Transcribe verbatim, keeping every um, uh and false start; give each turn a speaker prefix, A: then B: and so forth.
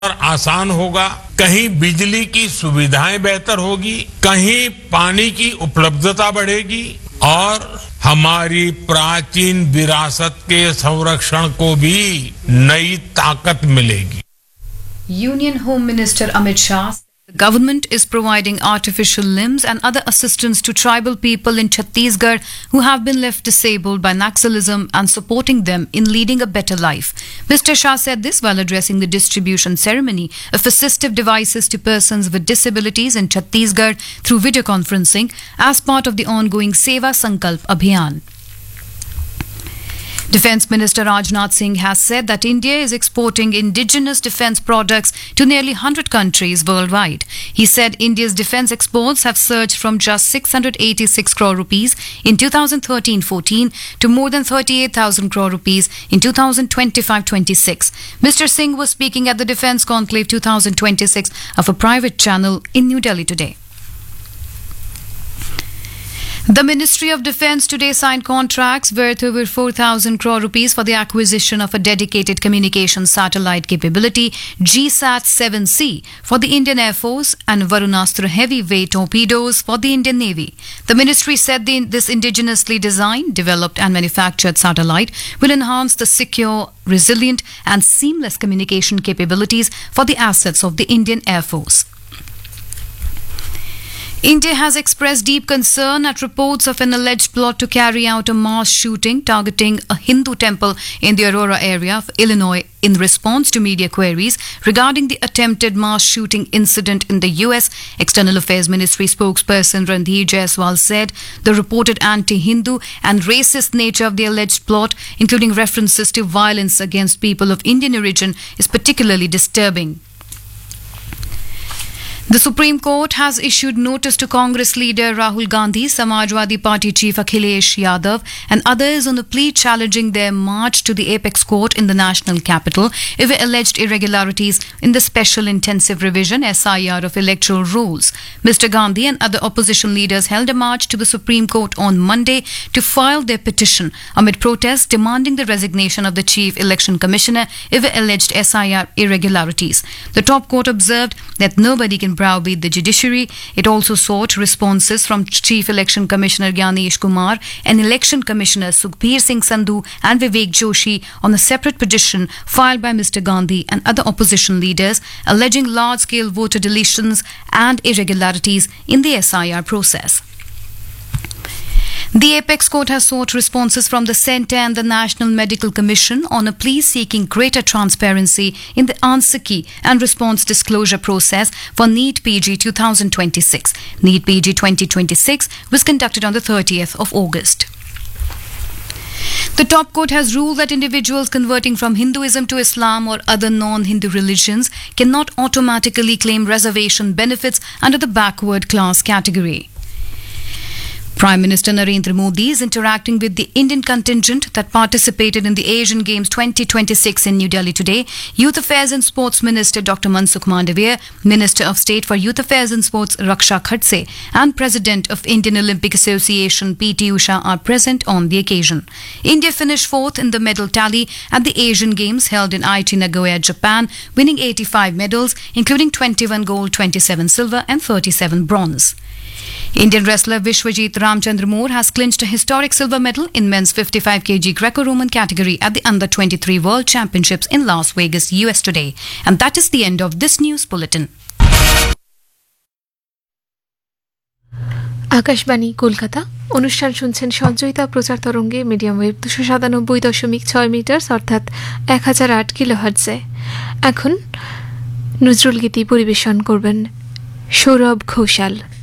A: और आसान होगा, कहीं बिजली की सुविधाएं बेहतर होगी, कहीं पानी की उपलब्धता बढ़ेगी और हमारी प्राचीन विरासत के संरक्षण को भी नई ताकत मिलेगी।
B: Union Home Minister Amit Shah said the government is providing artificial limbs and other assistance to tribal people in Chhattisgarh who have been left disabled by Naxalism and supporting them in leading a better life. Mister Shah said this while addressing the distribution ceremony of assistive devices to persons with disabilities in Chhattisgarh through video conferencing as part of the ongoing Seva Sankalp Abhiyan. Defence Minister Rajnath Singh has said that India is exporting indigenous defence products to nearly one hundred countries worldwide. He said India's defence exports have surged from just six hundred eighty-six crore rupees in two thousand thirteen fourteen to more than thirty-eight thousand crore rupees in two thousand twenty-five twenty-six. Mister Singh was speaking at the Defence Conclave twenty twenty-six of a private channel in New Delhi today. The Ministry of Defence today signed contracts worth over four thousand crore rupees for the acquisition of a dedicated communication satellite capability G SAT seven C for the Indian Air Force and Varunastra heavyweight torpedoes for the Indian Navy. The ministry said the, this indigenously designed, developed and manufactured satellite will enhance the secure, resilient and seamless communication capabilities for the assets of the Indian Air Force. India has expressed deep concern at reports of an alleged plot to carry out a mass shooting targeting a Hindu temple in the Aurora area of Illinois in response to media queries regarding the attempted mass shooting incident in the U S. External Affairs Ministry spokesperson Randhir Jaiswal said the reported anti-Hindu and racist nature of the alleged plot, including references to violence against people of Indian origin, is particularly disturbing. The Supreme Court has issued notice to Congress leader Rahul Gandhi, Samajwadi Party chief Akhilesh Yadav and others on a plea challenging their march to the apex court in the national capital over alleged irregularities in the Special Intensive Revision S I R of electoral rolls. Mister Gandhi and other opposition leaders held a march to the Supreme Court on Monday to file their petition amid protests demanding the resignation of the Chief Election Commissioner over alleged S I R irregularities. The top court observed that nobody can browbeat the judiciary. It also sought responses from Chief Election Commissioner Gyanesh Kumar and Election Commissioner Sukhbir Singh Sandhu and Vivek Joshi on a separate petition filed by Mister Gandhi and other opposition leaders alleging large-scale voter deletions and irregularities in the S I R process. The Apex Court has sought responses from the Centre and the National Medical Commission on a plea seeking greater transparency in the answer key and response disclosure process for NEET P G twenty twenty-six. NEET P G twenty twenty-six was conducted on the thirtieth of August. The top court has ruled that individuals converting from Hinduism to Islam or other non-Hindu religions cannot automatically claim reservation benefits under the backward class category. Prime Minister Narendra Modi is interacting with the Indian contingent that participated in the Asian Games twenty twenty-six in New Delhi today. Youth Affairs and Sports Minister Doctor Mansukh Mandavia, Minister of State for Youth Affairs and Sports Raksha Khadse and President of Indian Olympic Association P T Usha are present on the occasion. India finished fourth in the medal tally at the Asian Games held in Aichi, Nagoya, Japan, winning eighty-five medals, including twenty-one gold, twenty-seven silver and thirty-seven bronze. Indian wrestler Vishwajit Ramchandra Moore has clinched a historic silver medal in men's fifty-five kilogram Greco-Roman category at the under twenty-three World Championships in Las Vegas, U S today. And that is the end of this news bulletin.
C: Akashvani Kolkata অনুষ্ঠান শুনছেন সঞ্চয়িতা প্রচার তরঙ্গে medium wave দুশো সাতানব্বই দশমিক ছয় metre অর্থাৎ এক হাজার আট কিলোহার্টজে। এখন নজরুল গীতি পরিবেশন করবেন সৌরভ ঘোষাল।